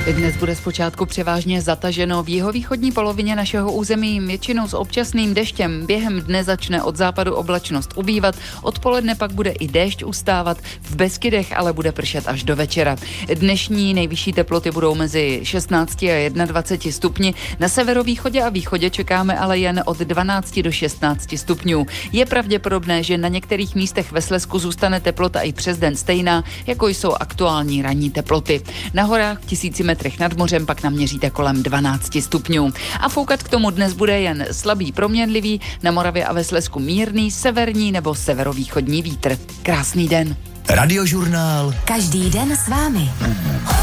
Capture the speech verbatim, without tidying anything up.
Dnes bude zpočátku převážně zataženo v jihovýchodní polovině našeho území, většinou s občasným deštěm. Během dne začne od západu oblačnost ubývat, odpoledne pak bude i déšť ustávat, v Beskydech ale bude pršet až do večera. Dnešní nejvyšší teploty budou mezi šestnácti a dvaceti jednou stupni, na severovýchodě a východě čekáme ale jen od dvanácti do šestnácti stupňů. Je pravděpodobné, že na některých místech ve Slezsku zůstane teplota i přes den stejná, jako jsou aktuální ranní teploty. Na horách v tisíci metrech nad mořem pak naměříte kolem dvanácti stupňů. A foukat k tomu dnes bude jen slabý proměnlivý, na Moravě a ve Slezsku mírný severní nebo severovýchodní vítr. Krásný den. Radiožurnál. Každý den s vámi.